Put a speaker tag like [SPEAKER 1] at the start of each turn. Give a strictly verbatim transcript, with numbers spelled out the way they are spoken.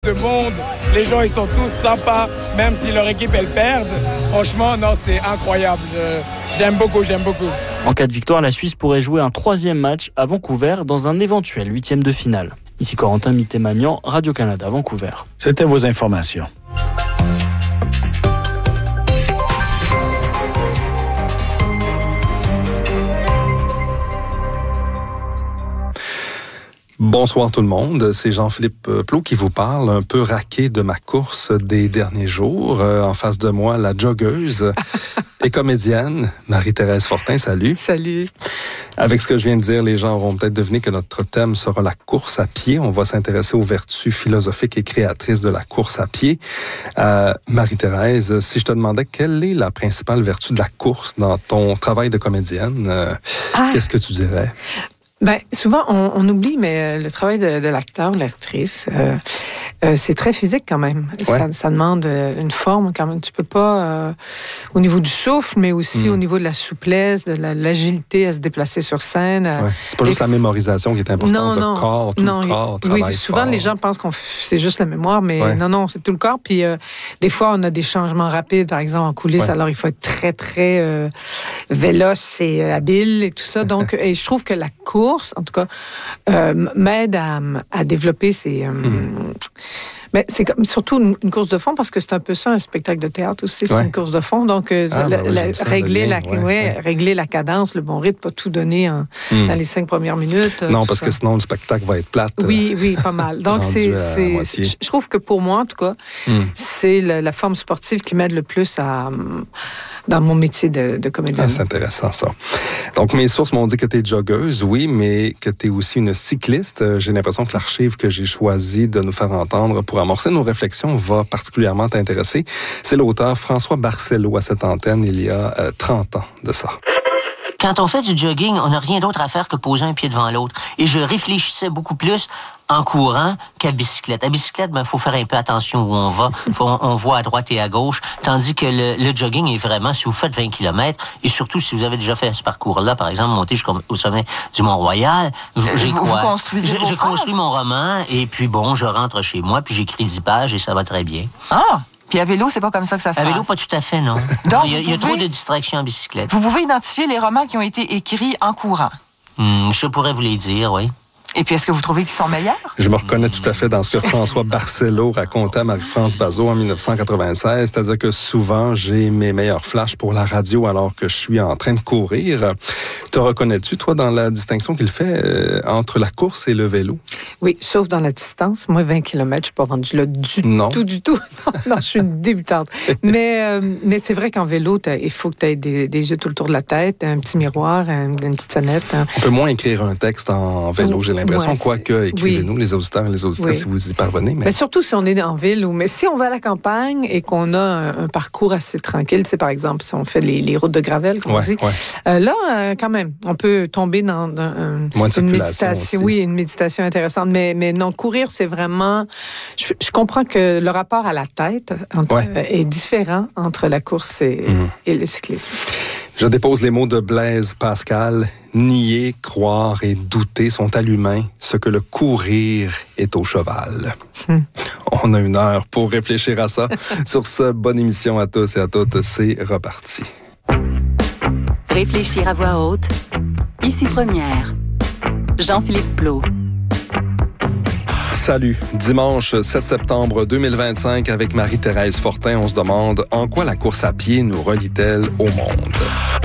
[SPEAKER 1] de monde, les gens ils sont tous sympas, même si leur équipe elle perd. Franchement, non, c'est incroyable. Je, j'aime beaucoup, j'aime beaucoup.
[SPEAKER 2] En cas de victoire, la Suisse pourrait jouer un troisième match à Vancouver dans un éventuel huitième de finale. Ici Corentin Mitté-Magnan, Radio-Canada, Vancouver.
[SPEAKER 3] C'était vos informations.
[SPEAKER 4] Bonsoir tout le monde, c'est Jean-Philippe Plot qui vous parle, un peu raqué de ma course des derniers jours. Euh, en face de moi, la joggeuse et comédienne Marie-Thérèse Fortin, salut.
[SPEAKER 5] Salut.
[SPEAKER 4] Avec ce que je viens de dire, les gens auront peut-être deviné que notre thème sera la course à pied. On va s'intéresser aux vertus philosophiques et créatrices de la course à pied. Euh, Marie-Thérèse, si je te demandais quelle est la principale vertu de la course dans ton travail de comédienne, euh, ah. qu'est-ce que tu dirais?
[SPEAKER 5] Ben, souvent, on, on oublie, mais le travail de, de l'acteur ou l'actrice, euh, euh, c'est très physique quand même. Ouais. Ça, ça demande une forme quand même. Tu peux pas, euh, au niveau du souffle, mais aussi mm. au niveau de la souplesse, de la, l'agilité à se déplacer sur scène.
[SPEAKER 4] Ouais. C'est pas juste Et... la mémorisation qui est importante, non, le non, corps, tout non, le corps travaille
[SPEAKER 5] Oui, souvent,
[SPEAKER 4] fort.
[SPEAKER 5] Les gens pensent que c'est juste la mémoire, mais ouais. non, non, c'est tout le corps. Puis euh, des fois, on a des changements rapides, par exemple, en coulisses, ouais. alors il faut être très, très euh, véloce et habile et tout ça. Donc, et je trouve que la course, en tout cas, euh, m'aide à, à développer ces... Euh, mmh. Mais c'est comme, surtout une, une course de fond, parce que c'est un peu ça, un spectacle de théâtre aussi, c'est ouais. une course de fond. Donc, euh,
[SPEAKER 4] ah,
[SPEAKER 5] la,
[SPEAKER 4] ben oui,
[SPEAKER 5] la, régler, la, ouais, ouais, ouais. régler la cadence, le bon rythme, pas tout donner en, mmh. dans les cinq premières minutes.
[SPEAKER 4] Non, parce ça. que sinon, le spectacle va être plate.
[SPEAKER 5] Oui, oui, pas mal. Donc, c'est, c'est, c'est, je trouve que pour moi, en tout cas, mmh. c'est la, la forme sportive qui m'aide le plus à... dans mon métier de, de comédienne.
[SPEAKER 4] Ah, c'est intéressant, ça. Donc, mes sources m'ont dit que tu es joggeuse, oui, mais que tu es aussi une cycliste. J'ai l'impression que l'archive que j'ai choisi de nous faire entendre pour amorcer nos réflexions va particulièrement t'intéresser. C'est l'auteur François Barcelo à cette antenne il y a euh, trente ans de ça.
[SPEAKER 6] Quand on fait du jogging, on n'a rien d'autre à faire que poser un pied devant l'autre. Et je réfléchissais beaucoup plus en courant qu'à bicyclette. À bicyclette, ben, faut faire un peu attention où on va. Faut, on, on voit à droite et à gauche. Tandis que le, le jogging est vraiment, si vous faites vingt kilomètres, et surtout si vous avez déjà fait ce parcours-là, par exemple, monter jusqu'au sommet du Mont-Royal, j'ai
[SPEAKER 7] vous,
[SPEAKER 6] quoi?
[SPEAKER 7] Vous construisez
[SPEAKER 6] je, je construis mon roman, et puis bon, je rentre chez moi, puis j'écris dix pages, et ça va très bien.
[SPEAKER 7] Ah! Puis à vélo, c'est pas comme ça que ça se passe.
[SPEAKER 6] À vélo, pas tout à fait, non.
[SPEAKER 7] Donc,
[SPEAKER 6] il y a,
[SPEAKER 7] pouvez,
[SPEAKER 6] il y a trop de distractions en bicyclette.
[SPEAKER 7] Vous pouvez identifier les romans qui ont été écrits en courant.
[SPEAKER 6] Hum, je pourrais vous les dire, oui.
[SPEAKER 7] Et puis, est-ce que vous trouvez qu'ils sont meilleurs?
[SPEAKER 4] Je me reconnais tout à fait dans ce que François Barcelo racontait à Marie-France Bazot en dix-neuf cent quatre-vingt-seize. C'est-à-dire que souvent, j'ai mes meilleurs flashs pour la radio alors que je suis en train de courir. Te reconnais-tu, toi, dans la distinction qu'il fait euh, entre la course et le vélo?
[SPEAKER 5] Oui, sauf dans la distance. Moi, vingt kilomètres, je suis pas rendue là du
[SPEAKER 4] non.
[SPEAKER 5] tout, du tout. Non, non, je suis une débutante. mais, euh, mais c'est vrai qu'en vélo, il faut que tu aies des, des yeux tout le tour de la tête, un petit miroir, un, une petite sonnette. Hein.
[SPEAKER 4] On peut moins écrire un texte en vélo, oh, j'ai l'impression.
[SPEAKER 5] Ouais,
[SPEAKER 4] Quoique, écrivez-nous,
[SPEAKER 5] oui.
[SPEAKER 4] les auditeurs et les auditrices, oui. si vous y parvenez. Mais...
[SPEAKER 5] mais surtout si on est en ville. Ou... mais si on va à la campagne et qu'on a un, un parcours assez tranquille, c'est par exemple, si on fait les, les routes de gravel, comme
[SPEAKER 4] ouais,
[SPEAKER 5] on dit,
[SPEAKER 4] ouais.
[SPEAKER 5] euh, là, euh, quand même, on peut tomber dans, dans un, une méditation.
[SPEAKER 4] Aussi.
[SPEAKER 5] Oui, une méditation intéressante. Mais, mais non, courir, c'est vraiment... Je, je comprends que le rapport à la tête entre, ouais. euh, est différent entre la course et, mmh. et le cyclisme.
[SPEAKER 4] Je dépose les mots de Blaise Pascal. Nier, croire et douter sont à l'humain ce que le courir est au cheval. Hmm. On a une heure pour réfléchir à ça. Sur ce, bonne émission à tous et à toutes. C'est reparti.
[SPEAKER 8] Réfléchir à voix haute. Ici Première. Jean-Philippe Plot.
[SPEAKER 4] Salut. Dimanche sept septembre deux mille vingt-cinq, avec Marie-Thérèse Fortin, on se demande en quoi la course à pied nous relie-t-elle au monde?